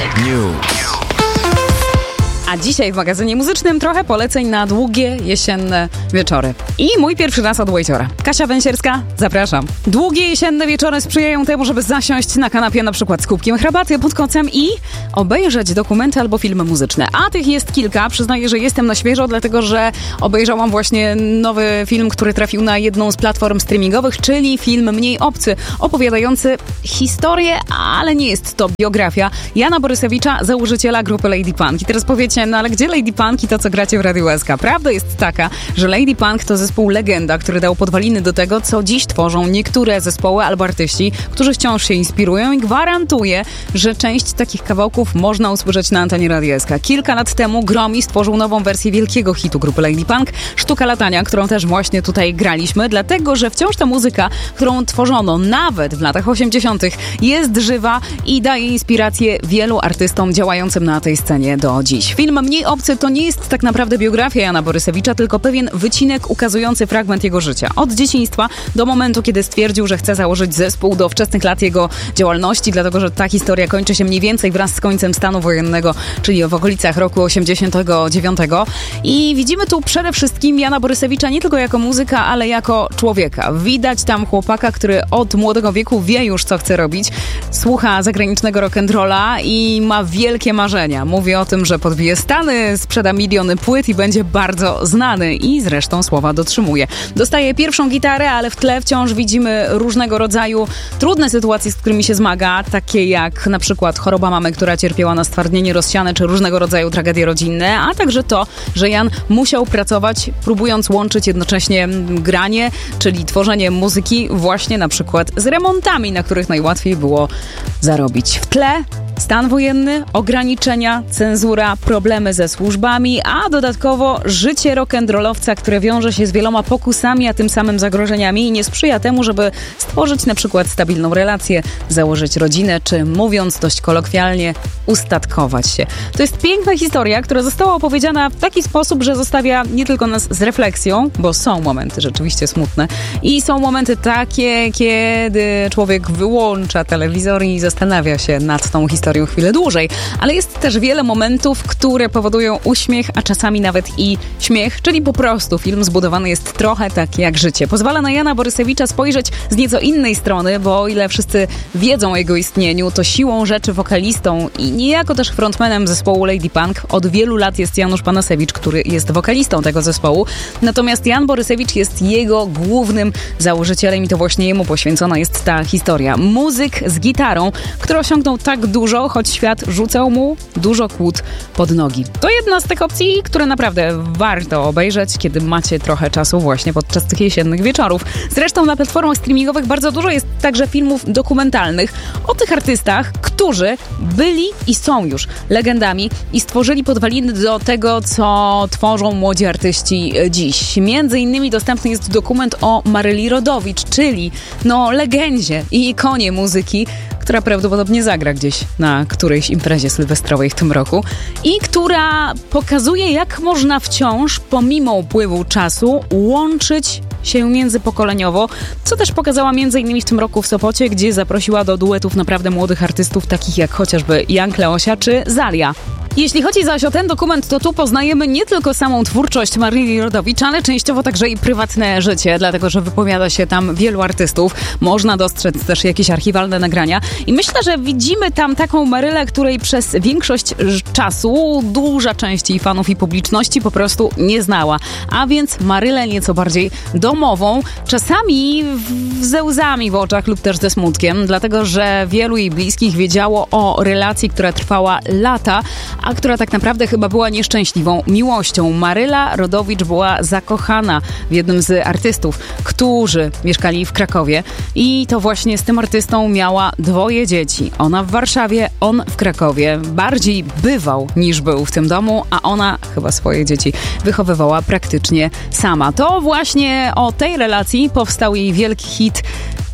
News. A dzisiaj w magazynie muzycznym trochę poleceń na długie jesienne wieczory. I mój pierwszy raz od Wejciora. Kasia Węsierska, zapraszam. Długie jesienne wieczory sprzyjają temu, żeby zasiąść na kanapie na przykład z kubkiem herbaty pod kocem i obejrzeć dokumenty albo filmy muzyczne. A tych jest kilka. Przyznaję, że jestem na świeżo, dlatego że obejrzałam właśnie nowy film, który trafił na jedną z platform streamingowych, czyli film Mniej obcy, opowiadający historię, ale nie jest to biografia Jana Borysewicza, założyciela grupy Lady Punk. I teraz powiecie, no ale gdzie Lady Punk i to, co gracie w Radiu SK? Prawda jest taka, że Lady Punk to zespół legenda, który dał podwaliny do tego, co dziś tworzą niektóre zespoły albo artyści, którzy wciąż się inspirują i gwarantuję, że część takich kawałków można usłyszeć na antenie Radia SK. Kilka lat temu Gromi stworzył nową wersję wielkiego hitu grupy Lady Punk, Sztuka latania, którą też właśnie tutaj graliśmy, dlatego, że wciąż ta muzyka, którą tworzono nawet w latach 80., jest żywa i daje inspirację wielu artystom działającym na tej scenie do dziś. Film Mniej obcy to nie jest tak naprawdę biografia Jana Borysewicza, tylko pewien wycinek ukazujący fragment jego życia. Od dzieciństwa do momentu, kiedy stwierdził, że chce założyć zespół, do wczesnych lat jego działalności, dlatego że ta historia kończy się mniej więcej wraz z końcem stanu wojennego, czyli w okolicach roku 89. I widzimy tu przede wszystkim Jana Borysewicza nie tylko jako muzyka, ale jako człowieka. Widać tam chłopaka, który od młodego wieku wie już, co chce robić, słucha zagranicznego rock'n'rolla i ma wielkie marzenia. Mówi o tym, że podbije Stany, sprzeda miliony płyt i będzie bardzo znany i zresztą słowa dotrzymuje. Dostaje pierwszą gitarę, ale w tle wciąż widzimy różnego rodzaju trudne sytuacje, z którymi się zmaga, takie jak na przykład choroba mamy, która cierpiała na stwardnienie rozsiane, czy różnego rodzaju tragedie rodzinne, a także to, że Jan musiał pracować, próbując łączyć jednocześnie granie, czyli tworzenie muzyki właśnie na przykład z remontami, na których najłatwiej było zarobić. W tle stan wojenny, ograniczenia, cenzura, problemy ze służbami, a dodatkowo życie rock'n'rollowca, które wiąże się z wieloma pokusami, a tym samym zagrożeniami i nie sprzyja temu, żeby stworzyć na przykład stabilną relację, założyć rodzinę, czy mówiąc dość kolokwialnie, ustatkować się. To jest piękna historia, która została opowiedziana w taki sposób, że zostawia nie tylko nas z refleksją, bo są momenty rzeczywiście smutne i są momenty takie, kiedy człowiek wyłącza telewizor i zastanawia się nad tą historią chwilę dłużej, ale jest też wiele momentów, które powodują uśmiech, a czasami nawet i śmiech, czyli po prostu film zbudowany jest trochę tak jak życie. Pozwala na Jana Borysewicza spojrzeć z nieco innej strony, bo o ile wszyscy wiedzą o jego istnieniu, to siłą rzeczy wokalistą i niejako też frontmanem zespołu Lady Punk od wielu lat jest Janusz Panasewicz, który jest wokalistą tego zespołu. Natomiast Jan Borysewicz jest jego głównym założycielem i to właśnie jemu poświęcona jest ta historia. Muzyk z gitarą, który osiągnął tak dużo, choć świat rzucał mu dużo kłód pod nogi. To jedna z tych opcji, które naprawdę warto obejrzeć, kiedy macie trochę czasu właśnie podczas tych jesiennych wieczorów. Zresztą na platformach streamingowych bardzo dużo jest także filmów dokumentalnych o tych artystach, którzy byli i są już legendami i stworzyli podwaliny do tego, co tworzą młodzi artyści dziś. Między innymi dostępny jest dokument o Maryli Rodowicz, czyli legendzie i ikonie muzyki, która prawdopodobnie zagra gdzieś na którejś imprezie sylwestrowej w tym roku i która pokazuje, jak można wciąż, pomimo upływu czasu, łączyć się międzypokoleniowo, co też pokazała m.in. w tym roku w Sopocie, gdzie zaprosiła do duetów naprawdę młodych artystów, takich jak chociażby Jan Kleosia czy Zalia. Jeśli chodzi zaś o ten dokument, to tu poznajemy nie tylko samą twórczość Maryli Rodowicz, ale częściowo także i prywatne życie, dlatego że wypowiada się tam wielu artystów. Można dostrzec też jakieś archiwalne nagrania i myślę, że widzimy tam taką Marylę, której przez większość czasu duża część jej fanów i publiczności po prostu nie znała. A więc Marylę nieco bardziej domową, czasami ze łzami w oczach lub też ze smutkiem, dlatego że wielu jej bliskich wiedziało o relacji, która trwała lata, a która tak naprawdę chyba była nieszczęśliwą miłością. Maryla Rodowicz była zakochana w jednym z artystów, którzy mieszkali w Krakowie i to właśnie z tym artystą miała dwoje dzieci. Ona w Warszawie, on w Krakowie. Bardziej bywał niż był w tym domu, a ona chyba swoje dzieci wychowywała praktycznie sama. To właśnie o tej relacji powstał jej wielki hit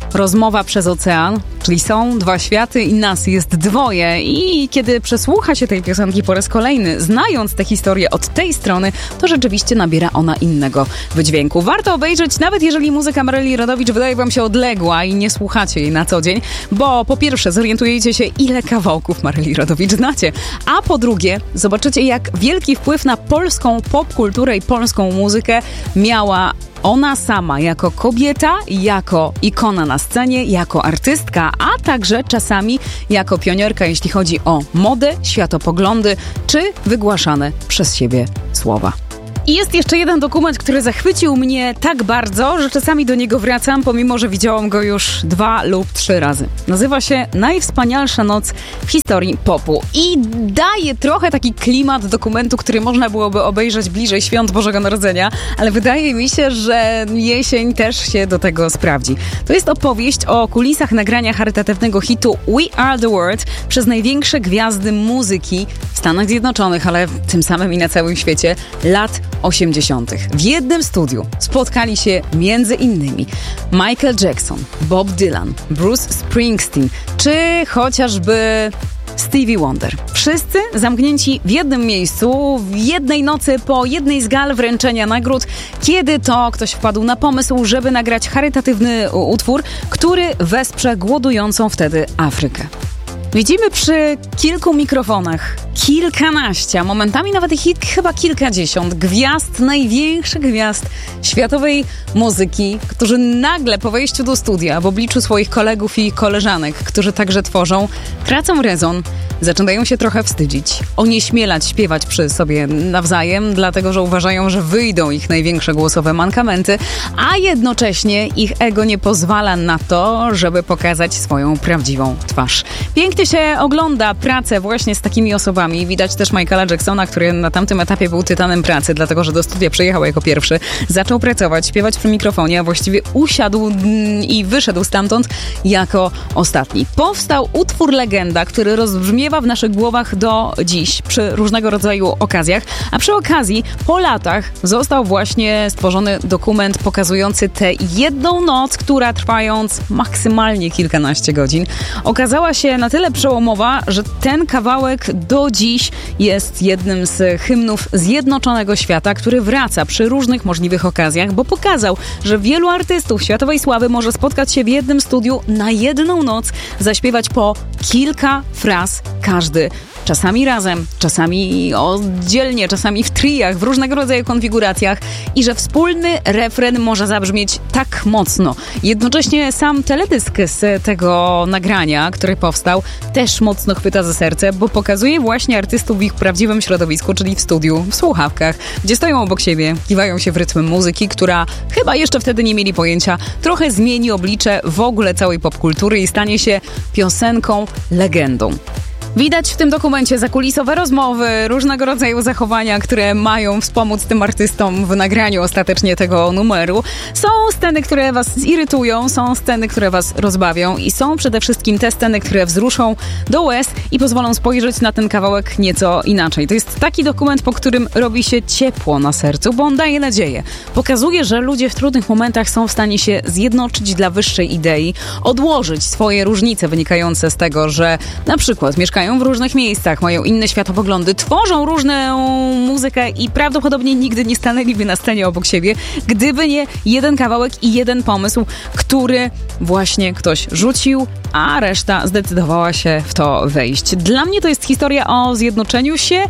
Rozmowa przez ocean, czyli są dwa światy i nas jest dwoje. I kiedy przesłucha się tej piosenki po raz kolejny, znając tę historię od tej strony, to rzeczywiście nabiera ona innego wydźwięku. Warto obejrzeć, nawet jeżeli muzyka Maryli Rodowicz wydaje wam się odległa i nie słuchacie jej na co dzień, bo po pierwsze zorientujecie się, ile kawałków Maryli Rodowicz znacie, a po drugie zobaczycie, jak wielki wpływ na polską popkulturę i polską muzykę miała ona sama jako kobieta, jako ikona na scenie, jako artystka, a także czasami jako pionierka, jeśli chodzi o modę, światopoglądy czy wygłaszane przez siebie słowa. I jest jeszcze jeden dokument, który zachwycił mnie tak bardzo, że czasami do niego wracam, pomimo że widziałam go już 2 lub 3 razy. Nazywa się Najwspanialsza noc w historii popu i daje trochę taki klimat dokumentu, który można byłoby obejrzeć bliżej świąt Bożego Narodzenia, ale wydaje mi się, że jesień też się do tego sprawdzi. To jest opowieść o kulisach nagrania charytatywnego hitu We Are The World przez największe gwiazdy muzyki w Stanach Zjednoczonych, ale tym samym i na całym świecie lat 80. W jednym studiu spotkali się między innymi Michael Jackson, Bob Dylan, Bruce Springsteen czy chociażby Stevie Wonder. Wszyscy zamknięci w jednym miejscu, w jednej nocy po jednej z gal wręczenia nagród, kiedy to ktoś wpadł na pomysł, żeby nagrać charytatywny utwór, który wesprze głodującą wtedy Afrykę. Widzimy przy kilku mikrofonach kilkanaście, a momentami nawet chyba kilkadziesiąt gwiazd, największych gwiazd światowej muzyki, którzy nagle po wejściu do studia w obliczu swoich kolegów i koleżanek, którzy także tworzą, tracą rezon, zaczynają się trochę wstydzić, onieśmielać, śpiewać przy sobie nawzajem, dlatego że uważają, że wyjdą ich największe głosowe mankamenty, a jednocześnie ich ego nie pozwala na to, żeby pokazać swoją prawdziwą twarz. Pięknie się ogląda pracę właśnie z takimi osobami. Widać też Michaela Jacksona, który na tamtym etapie był tytanem pracy, dlatego że do studia przyjechał jako pierwszy, zaczął pracować, śpiewać przy mikrofonie, a właściwie usiadł i wyszedł stamtąd jako ostatni. Powstał utwór Legenda, który rozbrzmiewa w naszych głowach do dziś przy różnego rodzaju okazjach, a przy okazji po latach został właśnie stworzony dokument pokazujący tę jedną noc, która trwając maksymalnie kilkanaście godzin, okazała się na tyle przełomowa, że ten kawałek do dziś jest jednym z hymnów zjednoczonego świata, który wraca przy różnych możliwych okazjach, bo pokazał, że wielu artystów światowej sławy może spotkać się w jednym studiu na jedną noc, zaśpiewać po kilka fraz każdy. Czasami razem, czasami oddzielnie, czasami w triach, w różnego rodzaju konfiguracjach i że wspólny refren może zabrzmieć tak mocno. Jednocześnie sam teledysk z tego nagrania, który powstał, też mocno chwyta za serce, bo pokazuje właśnie artystów w ich prawdziwym środowisku, czyli w studiu, w słuchawkach, gdzie stoją obok siebie, kiwają się w rytm muzyki, która chyba jeszcze wtedy nie mieli pojęcia, trochę zmieni oblicze w ogóle całej popkultury i stanie się piosenką, legendą. Widać w tym dokumencie zakulisowe rozmowy, różnego rodzaju zachowania, które mają wspomóc tym artystom w nagraniu ostatecznie tego numeru. Są sceny, które was zirytują, są sceny, które was rozbawią i są przede wszystkim te sceny, które wzruszą do łez i pozwolą spojrzeć na ten kawałek nieco inaczej. To jest taki dokument, po którym robi się ciepło na sercu, bo on daje nadzieję. Pokazuje, że ludzie w trudnych momentach są w stanie się zjednoczyć dla wyższej idei, odłożyć swoje różnice wynikające z tego, że na przykład mieszkają w różnych miejscach, mają inne światopoglądy, tworzą różną muzykę i prawdopodobnie nigdy nie stanęliby na scenie obok siebie, gdyby nie jeden kawałek i jeden pomysł, który właśnie ktoś rzucił, a reszta zdecydowała się w to wejść. Dla mnie to jest historia o zjednoczeniu się,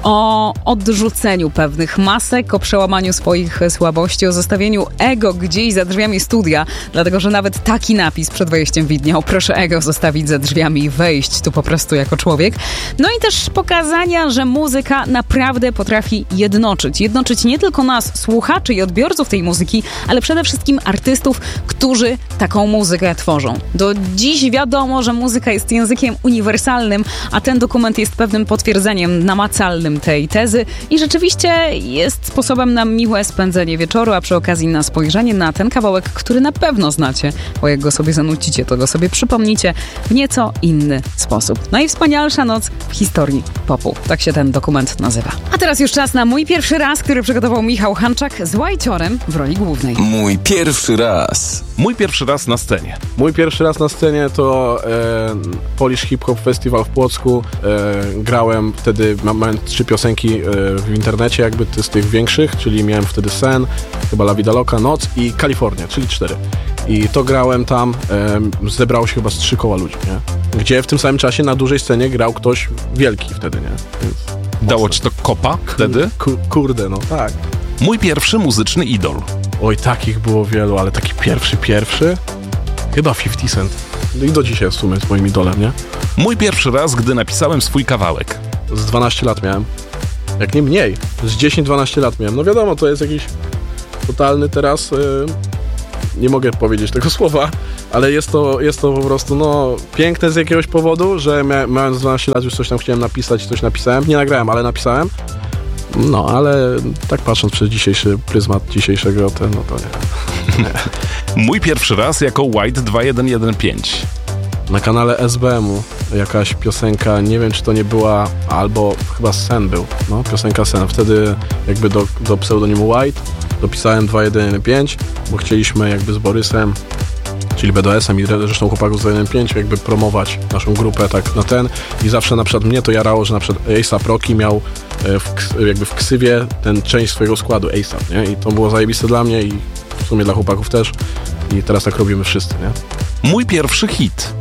o odrzuceniu pewnych masek, o przełamaniu swoich słabości, o zostawieniu ego gdzieś za drzwiami studia, dlatego że nawet taki napis przed wejściem widniał: proszę ego zostawić za drzwiami i wejść tu po prostu jako człowiek. No i też pokazania, że muzyka naprawdę potrafi jednoczyć. Jednoczyć nie tylko nas, słuchaczy i odbiorców tej muzyki, ale przede wszystkim artystów, którzy taką muzykę tworzą. Do dziś ludzi. Wiadomo, że muzyka jest językiem uniwersalnym, a ten dokument jest pewnym potwierdzeniem namacalnym tej tezy i rzeczywiście jest sposobem na miłe spędzenie wieczoru, a przy okazji na spojrzenie na ten kawałek, który na pewno znacie, bo jak go sobie zanucicie, to go sobie przypomnicie w nieco inny sposób. Najwspanialsza noc w historii popu. Tak się ten dokument nazywa. A teraz już czas na mój pierwszy raz, który przygotował Michał Hanczak z Whiteorem w roli głównej. Mój pierwszy raz. Mój pierwszy raz na scenie. Mój pierwszy raz na scenie to Polish Hip Hop Festival w Płocku. Grałem wtedy, miałem 3 piosenki w internecie jakby z tych większych, czyli miałem wtedy Sen, chyba La Vida Loca, Noc i Kalifornia, czyli 4. I to grałem tam, zebrało się chyba z 3 koła ludzi, nie? Gdzie w tym samym czasie na dużej scenie grał ktoś wielki wtedy, nie? Więc Dało ci to kopa wtedy? Kurde, no tak. Mój pierwszy muzyczny idol. Oj, takich było wielu, ale taki pierwszy? Chyba 50 Cent. No i do dzisiaj w sumie jest moim idolem, nie? Mój pierwszy raz, gdy napisałem swój kawałek. Z 12 lat miałem. Jak nie mniej. Z 10-12 lat miałem. No wiadomo, to jest jakiś totalny teraz... nie mogę powiedzieć tego słowa, ale jest to po prostu, no, piękne z jakiegoś powodu, że mając 12 lat już coś tam chciałem napisać, coś napisałem. Nie nagrałem, ale napisałem. No, ale tak patrząc przez dzisiejszy pryzmat dzisiejszego, no to nie. Mój pierwszy raz jako White 2115. Na kanale SBM-u jakaś piosenka, nie wiem czy to nie była, albo chyba Sen był, no, piosenka Sen. Wtedy jakby do pseudonimu White dopisałem 2115, bo chcieliśmy jakby z Borysem, czyli BDS-em i zresztą chłopaków z 2115 jakby promować naszą grupę tak na ten i zawsze na przykład mnie to jarało, że na przykład A$AP Rocky miał jakby w ksywie ten część swojego składu A$AP, nie? I to było zajebiste dla mnie i w sumie dla chłopaków też i teraz tak robimy wszyscy, nie? Mój pierwszy hit.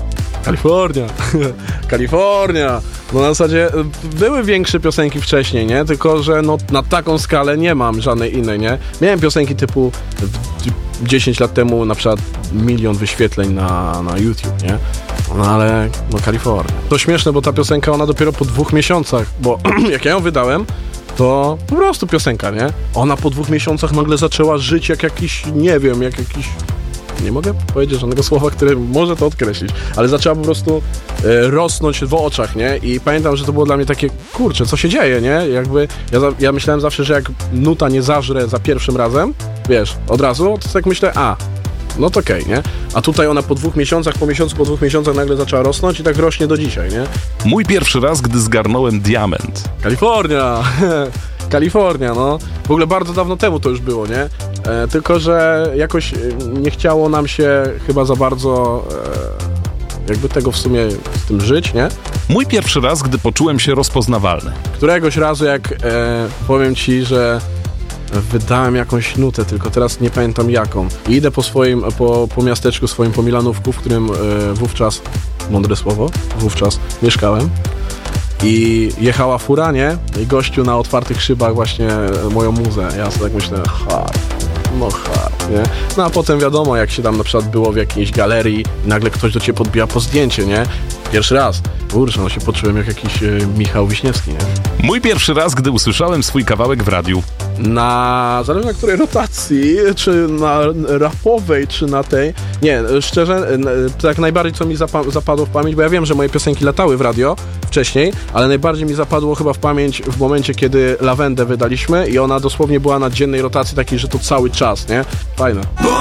Kalifornia. No na zasadzie były większe piosenki wcześniej, nie? Tylko, że no na taką skalę nie mam żadnej innej, nie? Miałem piosenki typu 10 lat temu na przykład 1 000 000 wyświetleń na YouTube, nie? No ale, no Kalifornia. To śmieszne, bo ta piosenka ona dopiero po 2 miesiącach, bo jak ja ją wydałem, to po prostu piosenka, nie? Ona po 2 miesiącach nagle zaczęła żyć jak jakiś, nie wiem, jak jakiś... Nie mogę powiedzieć żadnego słowa, które może to odkreślić, ale zaczęła po prostu rosnąć w oczach, nie? I pamiętam, że to było dla mnie takie, kurczę, co się dzieje, nie? Jakby ja myślałem zawsze, że jak nuta nie zażre za pierwszym razem, wiesz, od razu, to tak myślę, no to okej, nie? A tutaj ona po 2 miesiącach, po 2 miesiącach nagle zaczęła rosnąć i tak rośnie do dzisiaj, nie? Mój pierwszy raz, gdy zgarnąłem diament. Kalifornia! Kalifornia, no. W ogóle bardzo dawno temu to już było, nie? Tylko, że jakoś nie chciało nam się chyba za bardzo jakby tego w sumie z tym żyć, nie? Mój pierwszy raz, gdy poczułem się rozpoznawalny. Któregoś razu, jak powiem ci, że wydałem jakąś nutę, tylko teraz nie pamiętam jaką. I idę po miasteczku swoim, po Milanówku, w którym wówczas, mądre słowo, mieszkałem. I jechała fura, nie? I gościu na otwartych szybach właśnie moją muzę. Ja sobie tak myślę, hard, nie? No a potem wiadomo, jak się tam na przykład było w jakiejś galerii i nagle ktoś do ciebie podbija po zdjęcie, nie? Pierwszy raz. Kurczę, no się poczułem jak jakiś Michał Wiśniewski, nie? Mój pierwszy raz, gdy usłyszałem swój kawałek w radiu. Zależy na której rotacji, czy na rapowej, czy na tej. Nie, szczerze, tak najbardziej co mi zapadło w pamięć, bo ja wiem, że moje piosenki latały w radio wcześniej, ale najbardziej mi zapadło chyba w pamięć w momencie, kiedy Lawendę wydaliśmy i ona dosłownie była na dziennej rotacji takiej, że to cały czas, nie? Fajne.